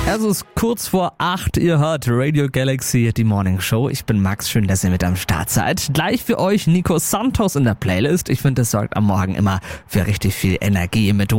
Es ist kurz vor 8, ihr hört Radio Galaxy, die Morning Show. Ich bin Max, schön, dass ihr mit am Start seid. Gleich für euch Nico Santos in der Playlist. Ich finde, das sorgt am Morgen immer für richtig viel Energie mit